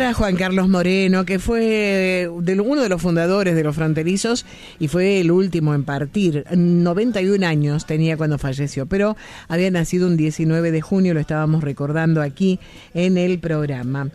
para Juan Carlos Moreno, que fue uno de los fundadores de Los Fronterizos y fue el último en partir. 91 años tenía cuando falleció, pero había nacido un 19 de junio, lo estábamos recordando aquí en el programa.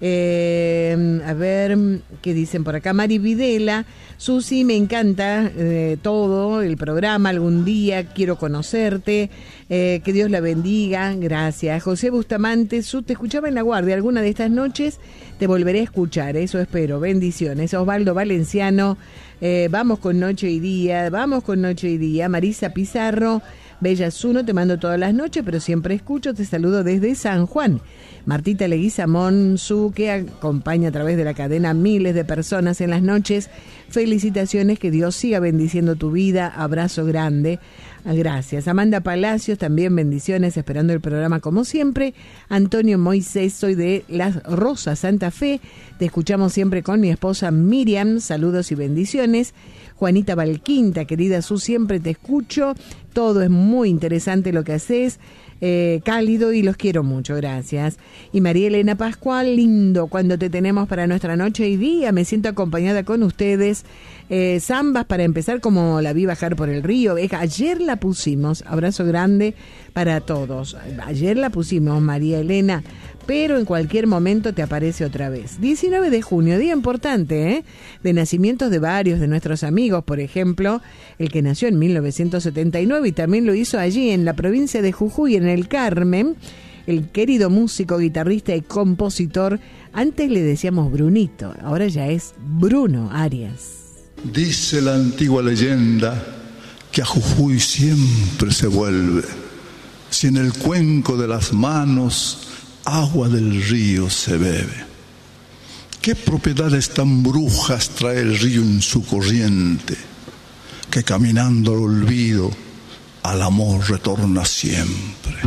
A ver, ¿qué dicen por acá? Mari Videla: Susi, me encanta todo el programa, algún día quiero conocerte, que Dios la bendiga, gracias. José Bustamante: te escuchaba en La Guardia, alguna de estas noches te volveré a escuchar, eso espero, bendiciones. Osvaldo Valenciano: vamos con Noche y Día, vamos con Noche y Día. Marisa Pizarro: Bella Zuno, te mando todas las noches, pero siempre escucho, te saludo desde San Juan. Martita Leguizamón, que acompaña a través de la cadena miles de personas en las noches. Felicitaciones, que Dios siga bendiciendo tu vida, abrazo grande. Gracias. Amanda Palacios, también bendiciones, esperando el programa como siempre. Antonio Moisés: soy de Las Rosas, Santa Fe, te escuchamos siempre con mi esposa Miriam, saludos y bendiciones. Juanita Valquinta: querida Su, siempre te escucho, todo es muy interesante lo que haces, cálido y los quiero mucho, gracias. Y María Elena Pascual: lindo cuando te tenemos para nuestra Noche y Día, me siento acompañada con ustedes. Zambas para empezar, como la vi bajar por el río. Ayer la pusimos, abrazo grande para todos. Ayer la pusimos, María Elena, pero en cualquier momento te aparece otra vez. 19 de junio, día importante, de nacimientos de varios de nuestros amigos. Por ejemplo, el que nació en 1979 y también lo hizo allí en la provincia de Jujuy, en el Carmen, el querido músico, guitarrista y compositor. Antes le decíamos Brunito, ahora ya es Bruno Arias. Dice la antigua leyenda que a Jujuy siempre se vuelve, si en el cuenco de las manos agua del río se bebe. ¿Qué propiedades tan brujas trae el río en su corriente, que caminando al olvido al amor retorna siempre?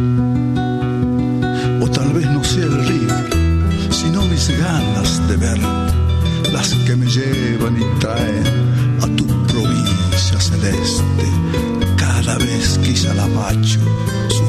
O tal vez no sea el río, sino mis ganas de ver, las que me llevan y traen a tu provincia celeste. Cada vez que Salamacho